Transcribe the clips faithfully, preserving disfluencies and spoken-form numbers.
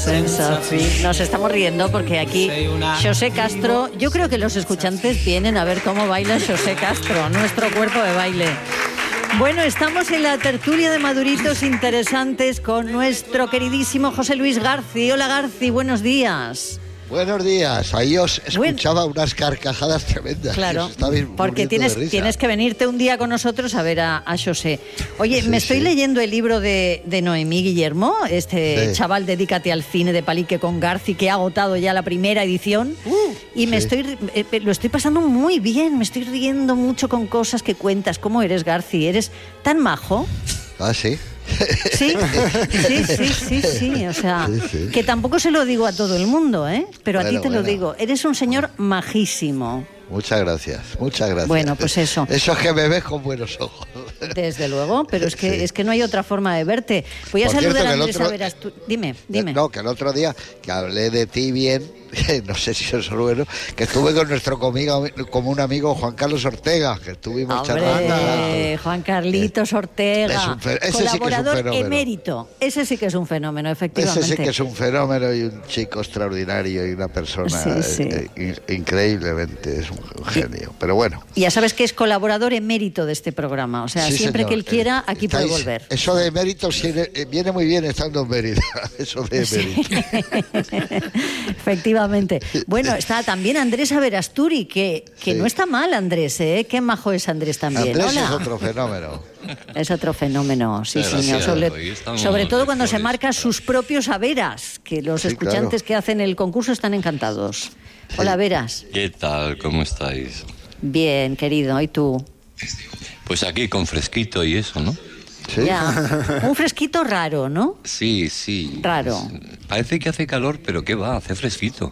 senza fin. Nos estamos riendo porque aquí José Castro, yo creo que los escuchantes vienen a ver cómo baila José Castro, nuestro cuerpo de baile. Bueno, estamos en la tertulia de maduritos interesantes con nuestro queridísimo José Luis Garci. Hola Garci, buenos días. Buenos días, ahí os escuchaba bueno, unas carcajadas tremendas. Claro, porque tienes, tienes que venirte un día con nosotros a ver a, a José. Oye, sí, me estoy sí. leyendo el libro de, de Noemí Guillermo, este sí. chaval Dedícate al cine de Palique con Garci, que ha agotado ya la primera edición. Uh, y me sí. estoy eh, lo estoy pasando muy bien, me estoy riendo mucho con cosas que cuentas. ¿Cómo eres, Garci? ¿Eres tan majo? Ah, sí. Sí, sí, sí, sí, sí, o sea, sí, sí. que tampoco se lo digo a todo el mundo, ¿eh? Pero bueno, a ti te bueno. lo digo, eres un señor majísimo. Muchas gracias, muchas gracias. Bueno, pues eso. Eso es que me ves con buenos ojos. Desde luego, pero es que sí. es que no hay otra forma de verte. Voy a Por saludar cierto, a Andrés otro... Averas. Dime, dime. No, que el otro día que hablé de ti bien, no sé si eso es bueno, que estuve con nuestro comigo, como un amigo Juan Carlos Ortega, que estuvimos Hombre, charlando. Juan Carlitos Ortega, es un fe... ese colaborador sí que es un emérito. Ese sí que es un fenómeno, efectivamente. Ese sí que es un fenómeno y un chico extraordinario y una persona sí, sí. Eh, eh, increíblemente, es un genio. Pero bueno. Ya sabes que es colaborador emérito de este programa, o sea, sí, siempre señor. que él quiera, aquí Estáis, puede volver. Eso de emérito viene muy bien estando en Mérida, eso de emérito. Sí. Efectivamente. Bueno, está también Andrés Averasturi, que, que sí. no está mal, Andrés, ¿eh? Qué majo es Andrés también. Andrés Hola. es otro fenómeno. Es otro fenómeno, sí, Gracias, señor. Sobre, sobre todo cuando se marca sus propios Averas, que los sí, escuchantes claro. que hacen el concurso están encantados. Sí. Hola, Averas. ¿Qué tal? ¿Cómo estáis? Bien, querido. ¿Y tú? Pues aquí con fresquito y eso, ¿no? ¿Sí? Ya. Un fresquito raro, ¿no? Sí, sí. Raro. Es, parece que hace calor, pero ¿qué va? Hace fresquito.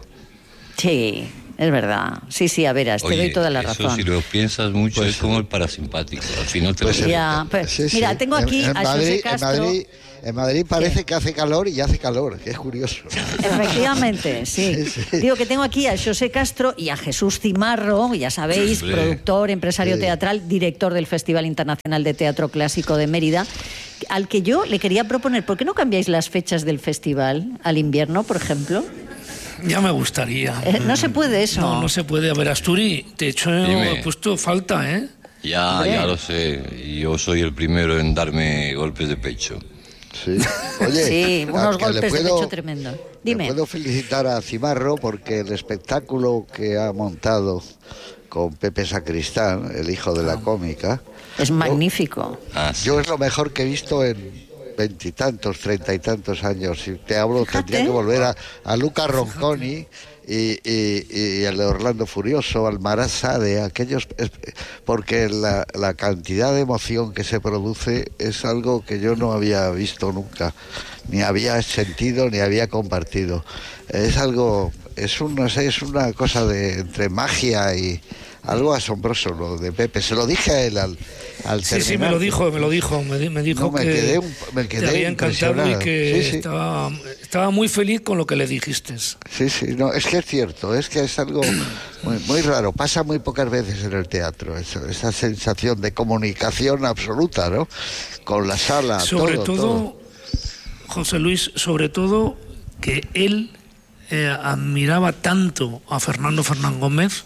Sí, es verdad. Sí, sí, a veras, Oye, te doy toda la eso, razón. Si lo piensas mucho, pues, es como el parasimpático. Al final te pues lo ya, pues, sí, sí. Mira, tengo aquí en, en a Madrid, José Castro. En Madrid, en Madrid parece ¿Qué? que hace calor y hace calor, que es curioso. Efectivamente, sí. sí, sí. Digo que tengo aquí a José Castro y a Jesús Cimarro, ya sabéis, sí, productor, empresario sí. teatral, director del Festival Internacional de Teatro Clásico de Mérida, al que yo le quería proponer, ¿por qué no cambiáis las fechas del festival al invierno, por ejemplo? Ya me gustaría. Eh, no se puede eso. No, no se puede. A ver, Asturi, te he hecho he puesto falta, ¿eh? Ya, Hombre. ya lo sé. Yo soy el primero en darme golpes de pecho. Sí. Oye, sí, unos golpes puedo, de pecho tremendos. Dime. Le puedo felicitar a Cimarro porque el espectáculo que ha montado con Pepe Sacristán, el hijo de la cómica, es magnífico. Yo, ah, sí. yo es lo mejor que he visto en veintitantos, treinta y tantos años. Si te hablo, Fíjate. tendría que volver a, a Luca Ronconi y, y, y el de Orlando Furioso, al Marazza, de aquellos, porque la, la cantidad de emoción que se produce es algo que yo no había visto nunca, ni había sentido, ni había compartido. Es algo, es un, no sé, es una cosa de entre magia y algo asombroso lo de Pepe. Se lo dije a él al, al Sí, sí, me lo dijo, me lo dijo. Me, me dijo no, me que quedé un, me quedé te había encantado y que sí, sí. Estaba, estaba muy feliz con lo que le dijiste. Sí, sí, no, es que es cierto, es que es algo muy, muy raro. Pasa muy pocas veces en el teatro, eso, esa sensación de comunicación absoluta, ¿no? Con la sala, sobre todo, todo, todo. José Luis, sobre todo que él eh, admiraba tanto a Fernando Fernán Gómez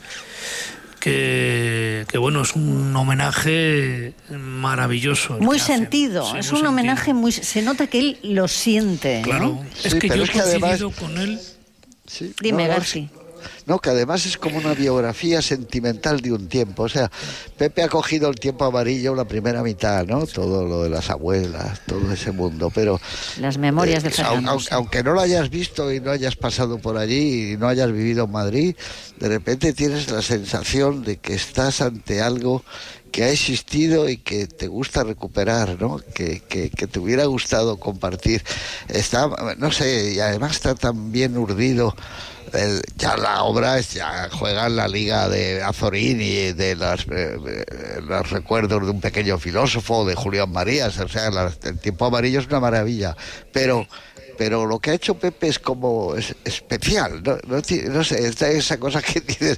Que, que bueno, es un homenaje maravilloso. Muy sentido, sí, es muy un homenaje sentido. muy... Se nota que él lo siente. Claro, ¿no? es sí, que yo he es que coincidido además... con él. Sí, Dime, no, Garci. No, que además es como una biografía sentimental de un tiempo. O sea, Pepe ha cogido el tiempo amarillo, la primera mitad, ¿no? Todo lo de las abuelas, todo ese mundo, pero... Las memorias eh, de Fernando. Aunque, aunque no lo hayas visto y no hayas pasado por allí y no hayas vivido en Madrid, de repente tienes la sensación de que estás ante algo que ha existido y que te gusta recuperar, ¿no? Que, que, que te hubiera gustado compartir. Está, no sé, y además está tan bien urdido. El, ya la obra es, ya juega en la liga de Azorín y de las, eh, los recuerdos de un pequeño filósofo, de Julián Marías, o sea, la, el tiempo amarillo es una maravilla, pero pero lo que ha hecho Pepe es como es especial, no, no, no sé, esta, esa cosa que dices,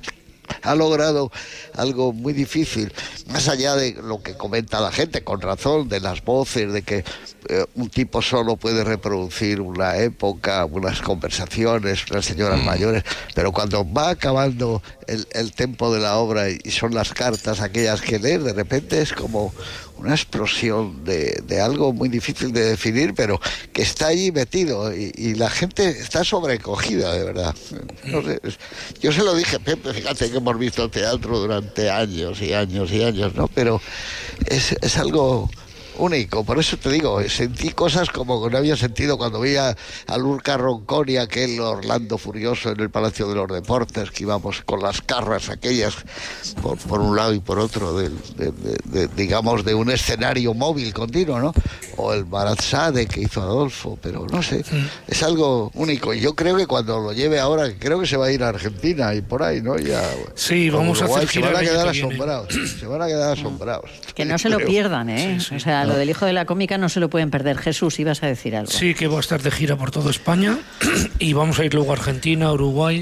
ha logrado algo muy difícil, más allá de lo que comenta la gente, con razón, de las voces, de que eh, un tipo solo puede reproducir una época, unas conversaciones, unas señoras mayores, pero cuando va acabando el, el tempo de la obra y son las cartas aquellas que lees, de repente es como una explosión de, de algo muy difícil de definir, pero que está ahí metido y, y la gente está sobrecogida, de verdad. No sé, yo se lo dije, Pepe, fíjate que hemos visto teatro durante años y años y años, ¿no? Pero es, es algo único, por eso te digo, sentí cosas como que no había sentido cuando veía a Lurca Ronconi, aquel Orlando Furioso en el Palacio de los Deportes, que íbamos con las carras aquellas por, por un lado y por otro, de, de, de, de, digamos, de un escenario móvil continuo, ¿no? O el Barazade que hizo Adolfo, pero no sé, es algo único. Y yo creo que cuando lo lleve ahora, creo que se va a ir a Argentina y por ahí, ¿no? Ya, sí, vamos Uruguay, a hacer girar. Se van a quedar asombrados, se van a quedar asombrados. Que no se lo pierdan, ¿eh? Sí, sí. O sea, lo del hijo de la cómica no se lo pueden perder. Jesús, ibas a decir algo. Sí, que va a estar de gira por toda España y vamos a ir luego a Argentina, Uruguay.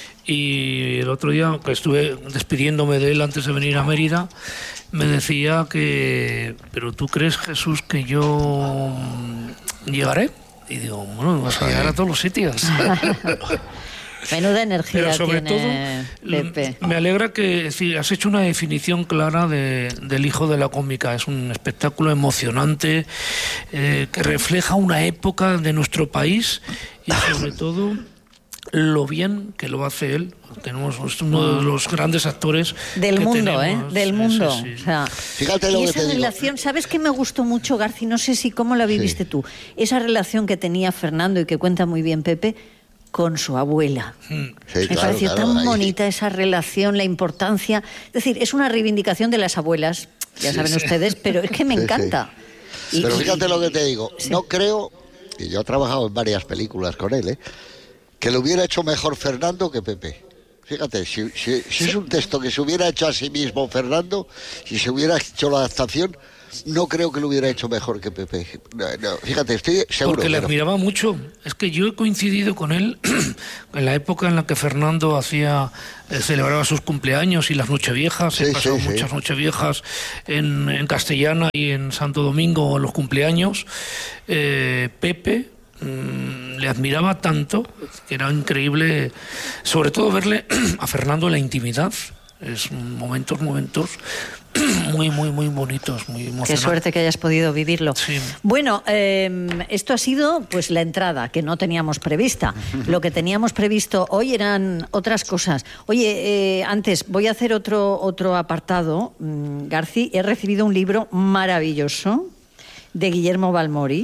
Y el otro día que estuve despidiéndome de él antes de venir a Mérida, me decía que, pero ¿tú crees, Jesús, que yo llegaré? Y digo, bueno, vas a llegar a todos los sitios. Menuda energía. Pero sobre tiene todo, Pepe. Me alegra que es decir, has hecho una definición clara de, del hijo de la cómica. Es un espectáculo emocionante eh, que refleja una época de nuestro país y sobre todo lo bien que lo hace él. Tenemos es uno de los grandes actores del que mundo, tenemos. ¿eh? Del mundo. Sí, sí, sí. O sea, fíjate lo y que esa te relación, digo. ¿Sabes qué me gustó mucho, Garci? No sé si cómo la viviste sí. tú. Esa relación que tenía Fernando y que cuenta muy bien Pepe con su abuela. Sí, me claro, pareció claro, tan ahí. bonita esa relación, la importancia. Es decir, es una reivindicación de las abuelas, ya sí, saben sí. ustedes, pero es que me sí, encanta. Sí. Y, pero fíjate lo que te digo, sí. no creo, y yo he trabajado en varias películas con él, ¿eh? que lo hubiera hecho mejor Fernando que Pepe. Fíjate, si, si, si es un texto que se hubiera hecho a sí mismo Fernando, si se hubiera hecho la adaptación, no creo que lo hubiera hecho mejor que Pepe. No, no, fíjate, estoy seguro. Porque le pero... admiraba mucho. Es que yo he coincidido con él en la época en la que Fernando hacía eh, celebraba sus cumpleaños y las nocheviejas. Sí, he pasado sí, muchas sí. nocheviejas en, en Castellana y en Santo Domingo en los cumpleaños. Eh, Pepe mmm, le admiraba tanto que era increíble, sobre todo verle a Fernando en la intimidad. Es momentos, momentos muy, muy, muy bonitos, muy emocionantes. Qué suerte que hayas podido vivirlo. Sí. Bueno, eh, esto ha sido pues la entrada, que no teníamos prevista. Lo que teníamos previsto hoy eran otras cosas. Oye, eh, antes voy a hacer otro, otro apartado. Mm, Garci, he recibido un libro maravilloso de Guillermo Balmori.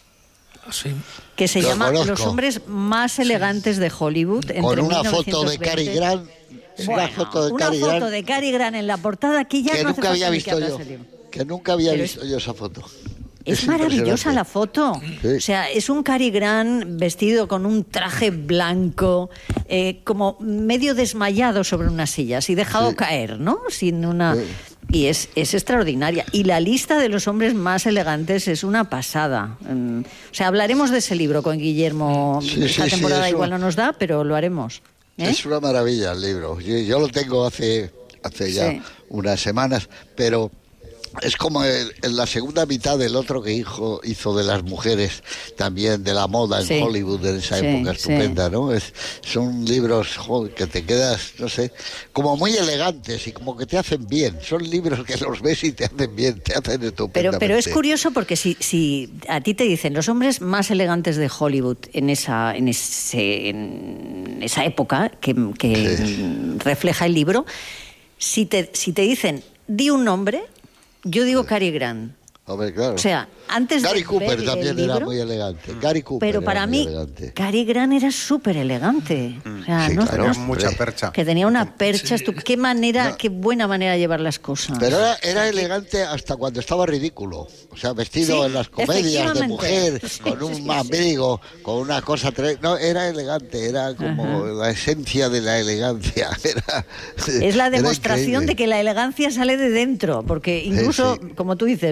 Sí. Que se Lo llama conozco. Los hombres más elegantes de Hollywood. Con entre una mil novecientos foto de veinte. Cary Grant. Bueno, una foto de una Cary foto Grant de Cary Grant en la portada que ya que no hace nunca falta había ni que visto abras yo. el libro. Que nunca había Pero visto es, yo esa foto. Es, Es maravillosa impresionante. la foto. Sí. O sea, es un Cary Grant vestido con un traje blanco, eh, como medio desmayado sobre unas sillas y dejado Sí. caer, ¿no? Sin una... Sí. Y es, es extraordinaria. Y la lista de los hombres más elegantes es una pasada. Mm, o sea, hablaremos de ese libro con Guillermo. Sí, Esta sí, sí, temporada eso- igual no nos da, pero lo haremos. ¿Eh? Es una maravilla el libro. Yo, yo lo tengo hace, hace ya Sí. unas semanas, pero es como el- en la segunda mitad del otro que hizo, hizo de las mujeres, también de la moda en Sí. Hollywood en esa Sí, época sí. estupenda, ¿no? Es, son libros joder, que te quedas, no sé, como muy elegantes y como que te hacen bien. Son libros que los ves y te hacen bien, te hacen Pero, estupendamente. pero es curioso porque si, si a ti te dicen los hombres más elegantes de Hollywood en esa, en ese, en esa época que, que Sí. refleja el libro, si te, si te dicen di un nombre, yo digo Cary Grant. Hombre, claro. O sea, antes Gary de Cooper ver también el era libro, muy elegante. Gary Cooper pero era para muy mí elegante. Cary Grant era súper elegante. O sea, Sí, no- claro. no- Tenía mucha percha. que tenía una percha Sí. estup- qué manera, No. qué buena manera de llevar las cosas. Pero era, era elegante hasta cuando estaba ridículo. O sea, vestido Sí, en las comedias de efectivamente. mujer, Sí, con sí, un sí, mambrigo, con una cosa... tre- No, era elegante, era como Ajá. la esencia de la elegancia. Era, Es la era demostración increíble. de que la elegancia sale de dentro, porque incluso, sí. como tú dices, vestido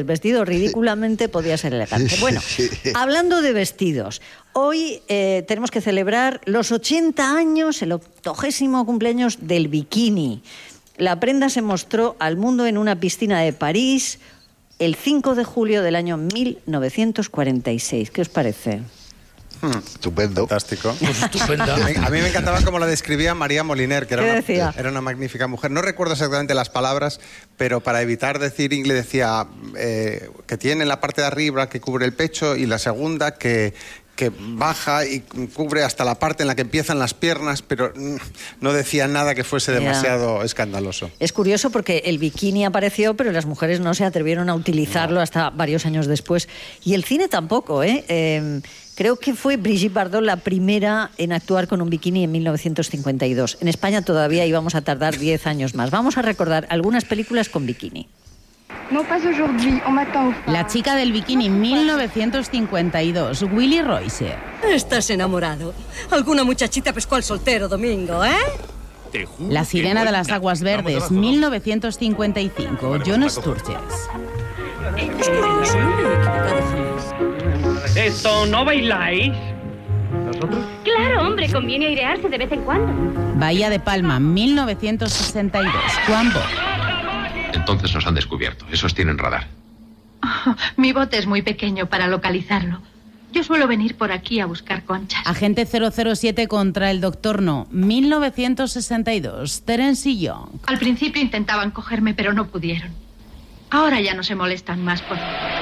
ridículamente podía ser elegante. Bueno, hablando de vestidos, hoy eh, tenemos que celebrar los ochenta años, el octogésimo cumpleaños del bikini. La prenda se mostró al mundo en una piscina de París el cinco de julio del año mil novecientos cuarenta y seis. ¿Qué os parece? Hmm, estupendo. Fantástico. Pues estupenda. A mí me encantaba cómo la describía María Moliner, que era una, decía? era una magnífica mujer. No recuerdo exactamente las palabras, pero para evitar decir inglés decía eh, que tiene la parte de arriba que cubre el pecho y la segunda que... que baja y cubre hasta la parte en la que empiezan las piernas, pero no decía nada que fuese demasiado yeah. escandaloso. Es curioso porque el bikini apareció, pero las mujeres no se atrevieron a utilizarlo no. hasta varios años después. Y el cine tampoco, ¿eh? eh Creo que fue Brigitte Bardot la primera en actuar con un bikini en mil novecientos cincuenta y dos. En España todavía íbamos a tardar diez años más. Vamos a recordar algunas películas con bikini. La chica del bikini, mil novecientos cincuenta y dos, Willy Royce. Estás enamorado. Alguna muchachita pescó al soltero domingo, ¿eh? La sirena de las aguas verdes, mil novecientos cincuenta y cinco, John Sturges. Es curioso, no me he equivocado jamás. ¿Esto no bailáis? ¿Nosotros? Claro, hombre, conviene airearse de vez en cuando. Bahía de Palma, mil novecientos sesenta y dos, Juan Bosch. Entonces nos han descubierto. Esos tienen radar. Oh, mi bote es muy pequeño para localizarlo. Yo suelo venir por aquí a buscar conchas. Agente cero cero siete contra el Doctor No, mil novecientos sesenta y dos, Terence Young. Al principio intentaban cogerme, pero no pudieron. Ahora ya no se molestan más por...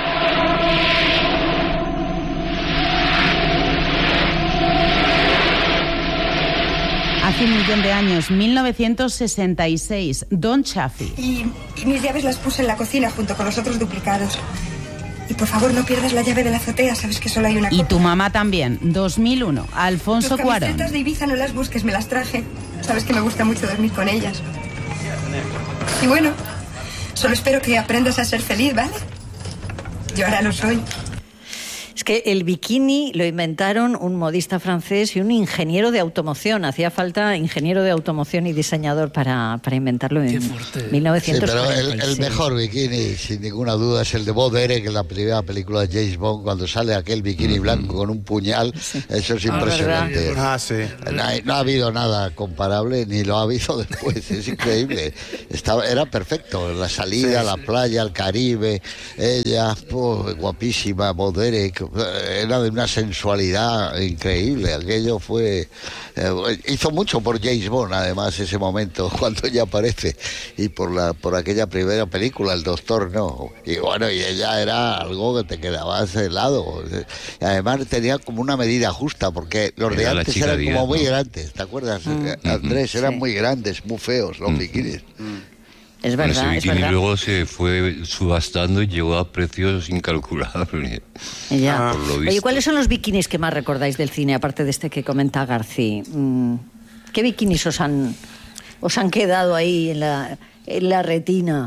Hace un millón de años, mil novecientos sesenta y seis, Don Chaffee. Y, y mis llaves las puse en la cocina junto con los otros duplicados. Y por favor, no pierdas la llave de la azotea, sabes que solo hay una. Y copia. Tu mamá también, dos mil uno, Alfonso Cuarón. Las camisetas de Ibiza no las busques, me las traje. Sabes que me gusta mucho dormir con ellas. Y bueno, solo espero que aprendas a ser feliz, ¿vale? Yo ahora lo soy. Es que el bikini lo inventaron un modista francés y un ingeniero de automoción. Hacía falta ingeniero de automoción y diseñador para, para inventarlo en mil novecientos cuarenta y seis. Sí, pero el, el mejor bikini, sin ninguna duda, es el de Bo Derek, en la primera película de James Bond, cuando sale aquel bikini blanco con un puñal. Sí. Eso es impresionante. Ah, sí. No ha, no ha habido nada comparable, ni lo ha habido después. Es increíble. Estaba, era perfecto. La salida, sí, la playa, el Caribe, ella, oh, guapísima, Bo Derek. Era de una sensualidad increíble. Aquello fue eh, hizo mucho por James Bond, además, ese momento cuando ella aparece, y por la por aquella primera película, El Doctor No. Y bueno, y ella era algo que te quedabas helado. Y además tenía como una medida justa, porque los era de antes eran como diez, muy ¿no? grandes, ¿te acuerdas? Mm. Andrés, eran sí. muy grandes, muy feos los mm. bikinis. Mm. Es verdad, bueno, ese bikini es verdad. Luego se fue subastando y llegó a precios incalculables. Ya. Por lo visto. Oye, ¿cuáles son los bikinis que más recordáis del cine, aparte de este que comenta García? ¿Qué bikinis os han, os han quedado ahí en la, en la retina?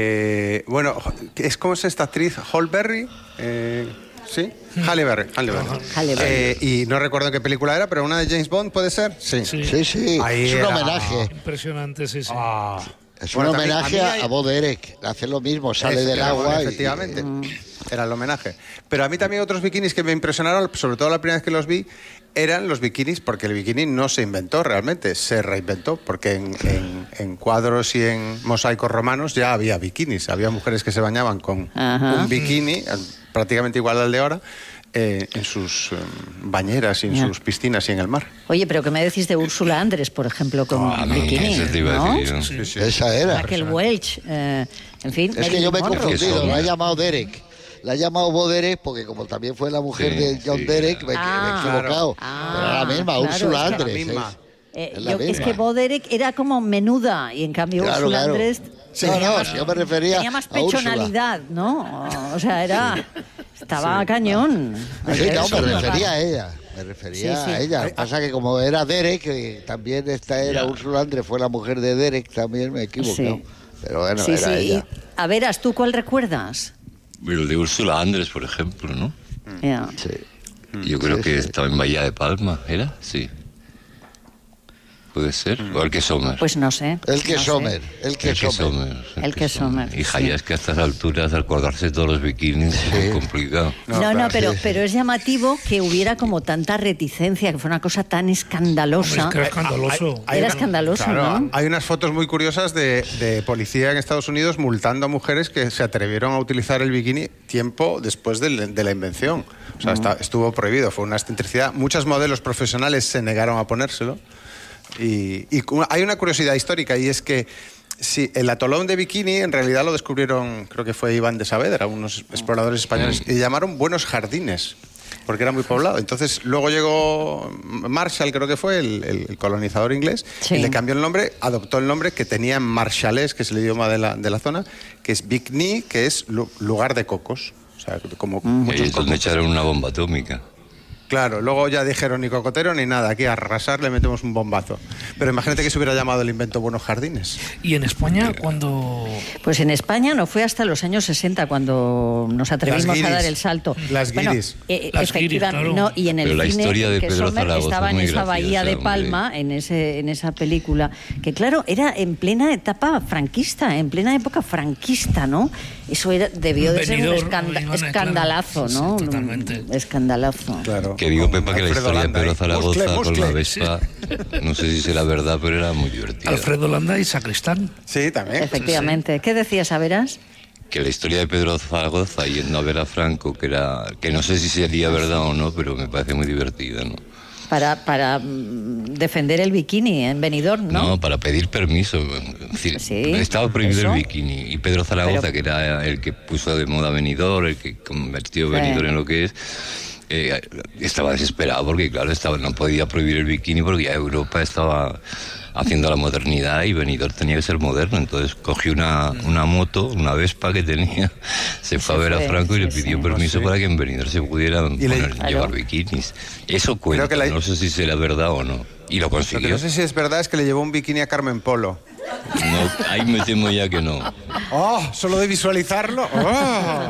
Eh, bueno, es como es esta actriz, Holberry. Eh, ¿Sí? Halle Berry. Halle Berry. Halle Berry. Eh, y no recuerdo qué película era, pero una de James Bond, ¿puede ser? Sí. Sí, sí. sí. Ahí es un era... homenaje. Impresionante, sí, sí. Ah. Es un bueno, homenaje también, también hay... a Bo Derek. Hace lo mismo, sale es, del agua. Bueno, efectivamente, y... era el homenaje. Pero a mí también otros bikinis que me impresionaron, sobre todo la primera vez que los vi, eran los bikinis, porque el bikini no se inventó realmente, se reinventó, porque en, en, en cuadros y en mosaicos romanos ya había bikinis. Había mujeres que se bañaban con Ajá. un bikini, prácticamente igual al de ahora, Eh, en sus eh, bañeras y en yeah. sus piscinas y en el mar. Oye, pero ¿qué me decís de Úrsula Andrés, por ejemplo, con oh, no, bikini? ¿No? Decir, sí, sí. Esa era. Raquel Welch, eh, en fin. Es que yo me he confundido, la ha llamado Derek. La ha llamado Bo Derek porque como también fue la mujer sí, de John sí. Derek, me, ah, me he equivocado. Claro. Ah, pero era la misma, claro, Úrsula es Andrés. La misma. Eh, es, yo, es que Bo Derek era como menuda y en cambio claro, Úrsula claro. Andrés sí, no, no, más, yo me refería tenía más pechonalidad, ¿no? O sea, era estaba sí. cañón. Sí, no, me refería a ella. Me refería sí, sí. a ella. Lo que pasa que como era Derek, que también esta era yeah. Úrsula Andrés, fue la mujer de Derek, también me he equivocado. Sí. Pero bueno, sí, era sí. ella. Y, a veras, ¿tú cuál recuerdas? El de Úrsula Andrés, por ejemplo, ¿no? Yeah. Sí. Yo creo sí, que sí. estaba en Bahía de Palma, ¿era? Sí. puede ser, o el que Sommer. Pues no sé. El que no Sommer, sé. el que El que Sommer. Sommer. El que Sommer. Hija, sí. ya es que a estas alturas acordarse de todos los bikinis es muy complicado. No, no, claro, pero, sí, sí. pero es llamativo que hubiera como tanta reticencia, que fue una cosa tan escandalosa. Hombre, es que era escandaloso. Hay Era una- escandaloso, claro, ¿no? hay unas fotos muy curiosas de, de policía en Estados Unidos multando a mujeres que se atrevieron a utilizar el bikini tiempo después de, de la invención. O sea, está- estuvo prohibido, fue una excentricidad. Muchos modelos profesionales se negaron a ponérselo. Y, y cu- hay una curiosidad histórica, y es que sí, el atolón de Bikini en realidad lo descubrieron, creo que fue Iván de Saavedra, unos exploradores españoles, y llamaron Buenos Jardines, porque era muy poblado. Entonces luego llegó Marshall, creo que fue, el, el- el colonizador inglés, Sí. y le cambió el nombre, adoptó el nombre que tenía en marshallés, que es el idioma de la, de la zona, que es Bikini, que es lu- lugar de cocos. O sea, como Y muchos ahí es donde cocos. echaron una bomba atómica. Claro, luego ya dijeron ni cocotero ni nada, aquí a arrasar le metemos un bombazo. Pero imagínate que se hubiera llamado el invento Buenos Jardines. Y en España, cuando... Pues en España no fue hasta los años sesenta cuando nos atrevimos Las a guiris. dar el salto. Las Bueno, guiris. eh, Las efectivamente, guiris, claro. no, y en el Pero la cine historia de que Pedro Sommer Zaragoza estaba es en muy esa bahía de graciosa, Palma, hombre. en ese en esa película, que claro, era en plena etapa franquista, en plena época franquista, ¿no? Eso era debió de ser un Benidorm, escanda- Ivana, escandalazo, claro. ¿no? Sí, sí, totalmente. Escandalazo. Claro. Que digo, Pepa, que la Alfredo historia de Landa, Pedro ¿eh? Zaragoza Muscle, con muscle. la Vespa, no sé si será verdad, pero era muy divertida. Alfredo Landa y Sacristán. Sí, también. Efectivamente. ¿Qué decías, Averas? Que la historia de Pedro Zaragoza yendo a ver a Franco, que era que no sé si sería verdad o no, pero me parece muy divertida, ¿no? Para, para mm, defender el bikini en Benidorm, ¿no? No, para pedir permiso. Es decir, Sí, estaba prohibido eso. el bikini. Y Pedro Zaragoza, Pero- que era el que puso de moda Benidorm, el que convirtió Sí. Benidorm en lo que es, eh, estaba desesperado porque, claro, estaba, no podía prohibir el bikini porque ya Europa estaba haciendo la modernidad y Benidorm tenía que ser moderno. Entonces cogió una, una moto, una Vespa que tenía, se fue a ver fue, a Franco y sí, le pidió sí. permiso Sí. para que en Benidorm se pudieran Y le- poner- Claro. llevar bikinis. Eso cuenta, que la- no sé si será verdad o no. Y lo Lo que consiguió. no sé si es verdad es que le llevó un bikini a Carmen Polo. No, ahí me temo ya que no. ¡Oh! Solo de visualizarlo. ¡Oh!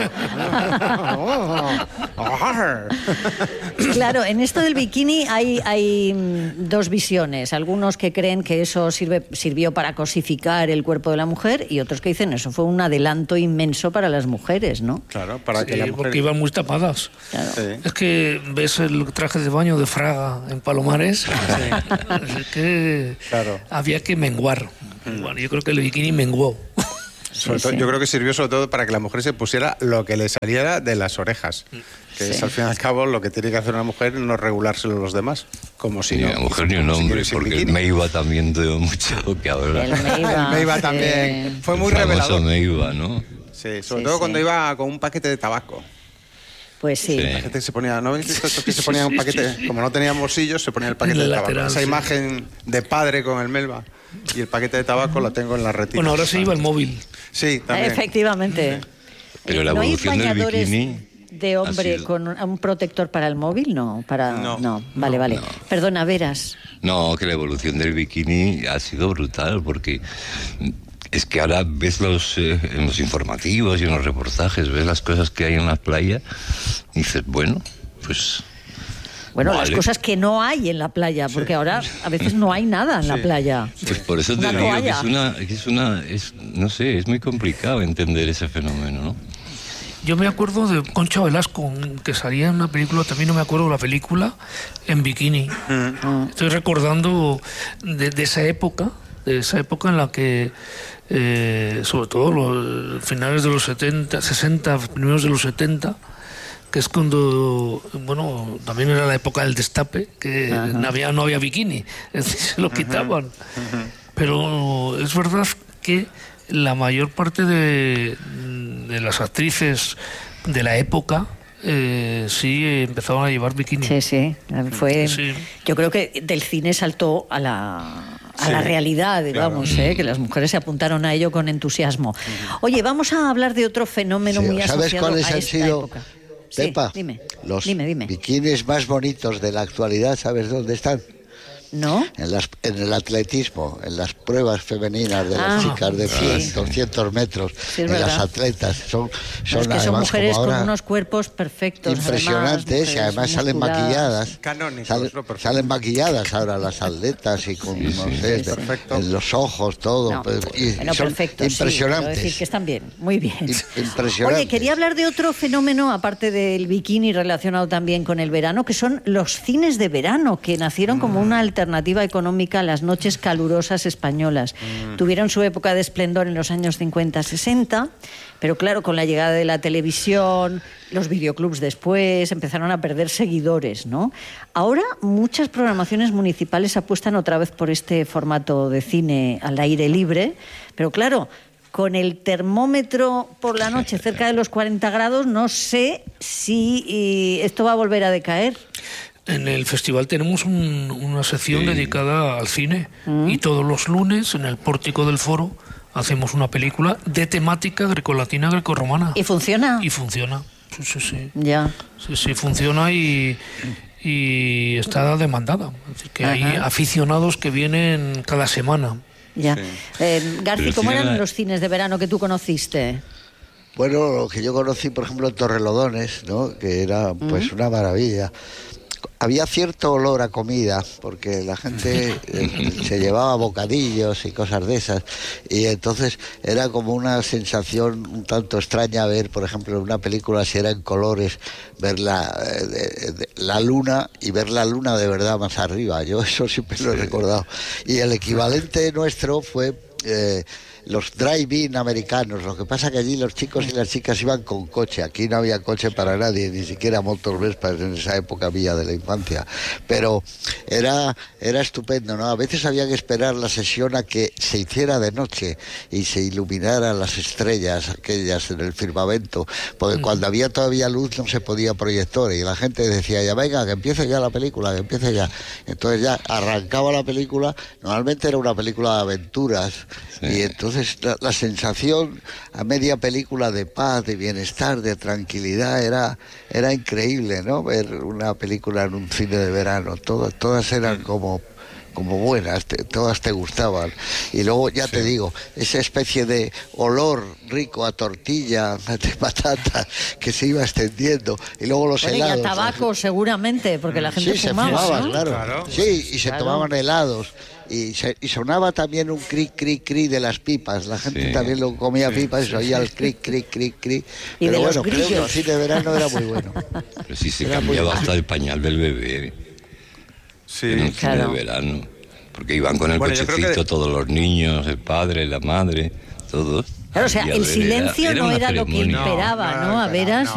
¡Oh! Claro, en esto del bikini hay, hay mm, dos visiones. Algunos que creen que eso sirve, sirvió para cosificar el cuerpo de la mujer y otros que dicen eso fue un adelanto inmenso para las mujeres, ¿no? Claro, para que Sí, la mujer... porque iban muy tapadas. Claro. Sí. Es que ves el traje de baño de Fraga en Palomares, es que Claro. había que menguar. Bueno, yo creo que el bikini menguó. Sobre Sí, todo- sí. Yo creo que sirvió sobre todo para que la mujer se pusiera lo que le saliera de las orejas. Que Sí. es al fin y al cabo lo que tiene que hacer una mujer, no regulárselo a los demás. Como si Ni no. una mujer ni un como si hombre, quieres ir porque el bikini. Meiba también dio mucho que hablar. El Meiba, El Meiba sí. también. Fue muy El famoso revelador. Meiba, ¿no? Sí, sobre Sí, todo sí. cuando iba con un paquete de tabaco. Pues sí. Sí. La gente se ponía, ¿no habéis visto esto que se Sí, ponía un sí, paquete? sí, sí. Como no tenía bolsillos, se ponía el paquete En el de tabaco. lateral, Esa sí. imagen de padre con el Melba y el paquete de tabaco la tengo en la retina. Bueno, ahora se iba el móvil. Sí, también. Efectivamente. Pero Eh, la ¿no hay evolución del bañadores bikini de hombre ha sido- con un, un protector para el móvil? No, para No. vale, vale. no. Perdona, Veras. No, que la evolución del bikini ha sido brutal, porque es que ahora ves los, eh, en los informativos y en los reportajes, ves las cosas que hay en la playa y dices, bueno, pues... Bueno, las vale. cosas que no hay en la playa, porque ahora a veces no hay nada en la Sí. playa. Pues por eso te Una digo que toalla. es una, que es una, es, no sé, es muy complicado entender ese fenómeno, ¿no? Yo me acuerdo de Concha Velasco, que salía en una película, también no me acuerdo de la película, en bikini. Estoy recordando de, de esa época, de esa época en la que, eh, sobre todo los finales de los setenta, sesenta, primeros de los setenta, que es cuando, bueno, también era la época del destape, que no había, no había bikini, es decir, se lo quitaban. Pero es verdad que la mayor parte de, de las actrices de la época eh, sí empezaban a llevar bikini. Sí, sí. Fue, Sí. Yo creo que del cine saltó a la, a Sí, la realidad, digamos, claro. ¿eh? Que las mujeres se apuntaron a ello con entusiasmo. Oye, vamos a hablar de otro fenómeno Sí, muy ¿sabes asociado cuáles a han esta sido, época. Sí, Pepa? dime, Los dime, dime. bikinis más bonitos de la actualidad, ¿sabes dónde están? ¿No? En, las, en el atletismo, en las pruebas femeninas de Ah, las chicas de cien, sí. doscientos metros, Sí, es en verdad. las atletas, son, son Es que son además mujeres como con ahora unos cuerpos perfectos. impresionantes, además, y además salen musculadas. maquilladas. Canónicos, Salen, ¿no? Perfecto. salen maquilladas ahora las atletas y con, no sé, sí, sí. en los ojos, todo. No, pues, y bueno, son perfecto, impresionantes. Sí, quiero decir que están bien, muy bien. Impresionantes. Oye, quería hablar de otro fenómeno, aparte del bikini relacionado también con el verano, que son los cines de verano, que nacieron como una alternativa económica a las noches calurosas españolas. Mm. Tuvieron su época de esplendor en los años cincuenta sesenta, pero claro, con la llegada de la televisión, los videoclubs después, empezaron a perder seguidores, ¿no? Ahora muchas programaciones municipales apuestan otra vez por este formato de cine al aire libre, pero claro, con el termómetro por la noche cerca de los cuarenta grados, no sé si y esto va a volver a decaer. En el festival tenemos un, una sección sí. dedicada al cine mm. y todos los lunes en el pórtico del foro hacemos una película de temática grecolatina grecorromana. ¿Y funciona? Y funciona, sí, sí, sí. Ya. Sí, sí, funciona y, y está demandada. Es decir, que Ajá. hay aficionados que vienen cada semana. Ya. Sí. Eh, Garci, ¿cómo eran los cines de verano que tú conociste? Bueno, lo que yo conocí, por ejemplo, en Torrelodones, ¿no? Que era pues mm. una maravilla. Había cierto olor a comida, porque la gente eh, se llevaba bocadillos y cosas de esas, y entonces era como una sensación un tanto extraña ver, por ejemplo, en una película, si era en colores, ver la, eh, de, de, la luna y ver la luna de verdad más arriba. Yo eso siempre lo he recordado. Y el equivalente nuestro fue... Eh, los drive-in americanos. Lo que pasa que allí los chicos y las chicas iban con coche. Aquí no había coche para nadie, ni siquiera motorvespas en esa época mía de la infancia. Pero era, era estupendo, ¿no? A veces había que esperar la sesión a que se hiciera de noche y se iluminaran las estrellas aquellas en el firmamento, porque cuando había todavía luz no se podía proyectar y la gente decía, ya venga, que empiece ya la película, que empiece ya. Entonces ya arrancaba la película. Normalmente era una película de aventuras, sí. Y entonces La, la sensación a media película de paz, de bienestar, de tranquilidad era, era increíble, ¿no? Ver una película en un cine de verano, todo, todas eran como, como buenas, te, todas te gustaban. Y luego, ya sí. te digo, esa especie de olor rico a tortilla, de patata, que se iba extendiendo. Y luego los bueno, helados. Y a tabaco, ¿sí? seguramente, porque la gente sí, fumaba, se fumaba, ¿no? claro. claro. Sí, y se claro. tomaban helados. Y, se, y sonaba también un cric, cric, cric de las pipas. La gente sí. también lo comía sí, pipas y se oía el cric, cric, cric, cric. Y Pero de bueno, los creo que el cine de verano era muy bueno. Pero sí se era cambiaba hasta el pañal del bebé. Sí, en un claro. cine de verano. Porque iban con el bueno, cochecito que... todos los niños, el padre, la madre, todos. Claro, o sea, el silencio era, era no era lo que imperaba, ¿no? No, no, a veras,